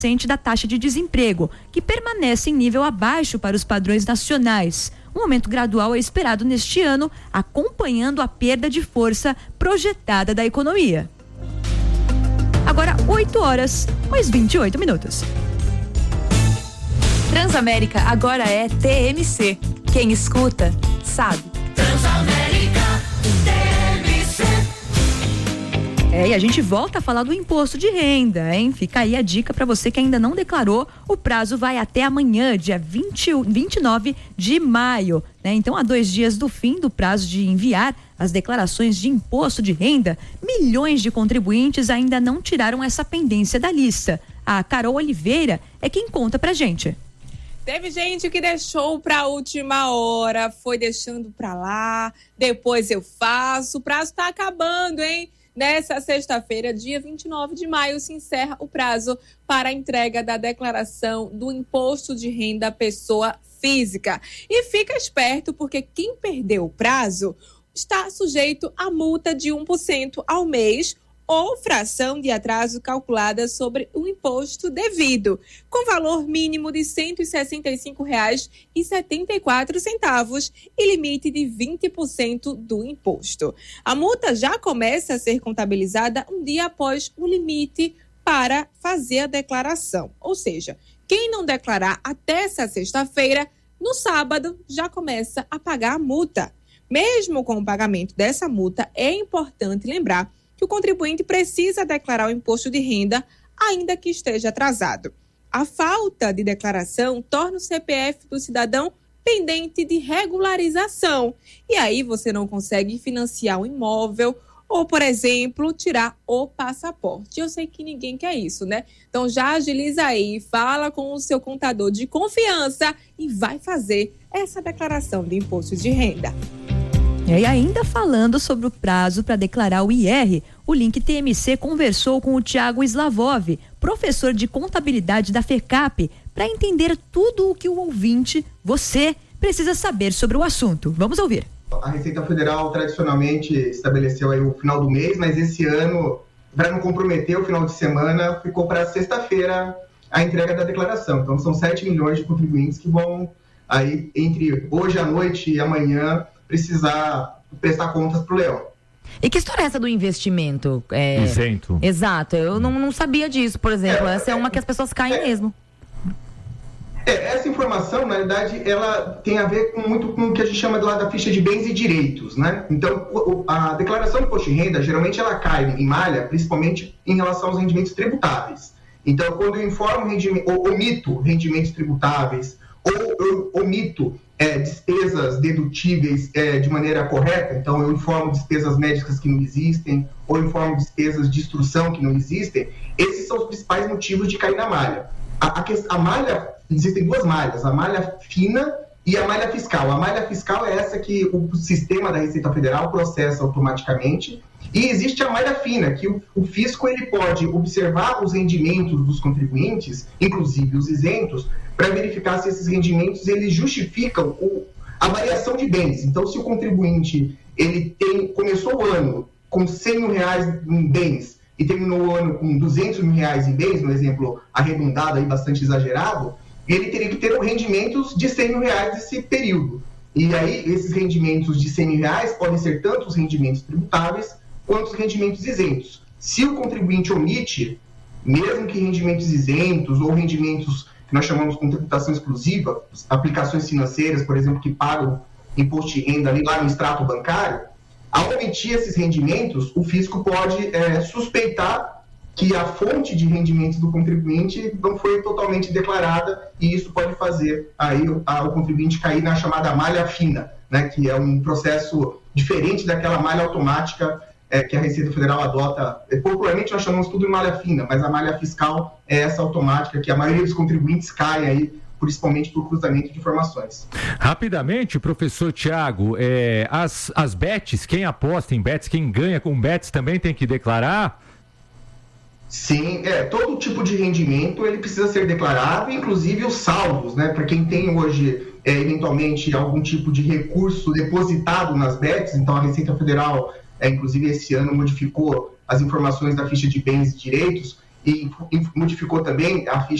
da taxa de desemprego, que permanece em nível abaixo para os padrões nacionais. Um aumento gradual é esperado neste ano, acompanhando a perda de força projetada da economia. Agora 8h28. Transamérica agora é TMC. Quem escuta, sabe. Transamérica TMC. E a gente volta a falar do imposto de renda, hein? Fica aí a dica para você que ainda não declarou. O prazo vai até amanhã, dia 29 de maio, né? Então, há 2 dias do fim do prazo de enviar as declarações de imposto de renda, milhões de contribuintes ainda não tiraram essa pendência da lista. A Carol Oliveira é quem conta pra gente. Teve gente que deixou para a última hora, foi deixando para lá, depois eu faço, o prazo está acabando, hein? Nessa sexta-feira, dia 29 de maio, se encerra o prazo para a entrega da declaração do imposto de renda à pessoa física. E fica esperto, porque quem perdeu o prazo está sujeito a multa de 1% ao mês ou fração de atraso calculada sobre o imposto devido, com valor mínimo de R$ 165,74 e limite de 20% do imposto. A multa já começa a ser contabilizada um dia após o limite para fazer a declaração. Ou seja, quem não declarar até essa sexta-feira, no sábado já começa a pagar a multa. Mesmo com o pagamento dessa multa, é importante lembrar que o contribuinte precisa declarar o imposto de renda, ainda que esteja atrasado. A falta de declaração torna o CPF do cidadão pendente de regularização. E aí você não consegue financiar um imóvel ou, por exemplo, tirar o passaporte. Eu sei que ninguém quer isso, né? Então já agiliza aí, fala com o seu contador de confiança e vai fazer essa declaração de imposto de renda. E ainda falando sobre o prazo para declarar o IR, o Link TMC conversou com o Thiago Slavov, professor de contabilidade da FECAP, para entender tudo o que o ouvinte, você, precisa saber sobre o assunto. Vamos ouvir. A Receita Federal tradicionalmente estabeleceu aí o final do mês, mas esse ano, para não comprometer o final de semana, ficou para sexta-feira a entrega da declaração. Então são 7 milhões de contribuintes que vão aí entre hoje à noite e amanhã precisar prestar contas para o Leão. E que história é essa do investimento? Isento. Exato, eu não sabia disso, por exemplo. Essa é uma que as pessoas caem mesmo. Essa informação, na realidade, ela tem a ver muito com o que a gente chama lá da ficha de bens e direitos, né? Então, a declaração de imposto de renda, geralmente ela cai em malha, principalmente em relação aos rendimentos tributáveis. Então, quando eu informo ou omito rendimentos tributáveis, ou eu omito despesas dedutíveis de maneira correta, então eu informo despesas médicas que não existem, ou informo despesas de instrução que não existem, esses são os principais motivos de cair na malha. A malha, existem 2 malhas, a malha fina e a malha fiscal. A malha fiscal é essa que o sistema da Receita Federal processa automaticamente, e existe a malha fina, que o fisco ele pode observar os rendimentos dos contribuintes, inclusive os isentos, para verificar se esses rendimentos eles justificam a variação de bens. Então, se o contribuinte ele começou o ano com R$100 mil em bens e terminou o ano com R$200 mil em bens, no exemplo arredondado, aí, bastante exagerado, ele teria que ter rendimentos de R$100 mil nesse período. E aí, esses rendimentos de R$100 mil podem ser tanto os rendimentos tributáveis quanto os rendimentos isentos. Se o contribuinte omite, mesmo que rendimentos isentos ou rendimentos que nós chamamos de tributação exclusiva, aplicações financeiras, por exemplo, que pagam imposto de renda ali lá no extrato bancário, ao omitir esses rendimentos, o fisco pode suspeitar que a fonte de rendimentos do contribuinte não foi totalmente declarada, e isso pode fazer aí o contribuinte cair na chamada malha fina, né, que é um processo diferente daquela malha automática que a Receita Federal adota. Popularmente nós chamamos tudo de malha fina, mas a malha fiscal é essa automática que a maioria dos contribuintes cai aí, principalmente por cruzamento de informações. Rapidamente, professor Thiago, as bets, quem aposta em bets, quem ganha com bets também tem que declarar? Sim, todo tipo de rendimento ele precisa ser declarado, inclusive os saldos, né? Para quem tem hoje, eventualmente, algum tipo de recurso depositado nas bets, então a Receita Federal, inclusive esse ano, modificou as informações da ficha de bens e direitos, e modificou também a ficha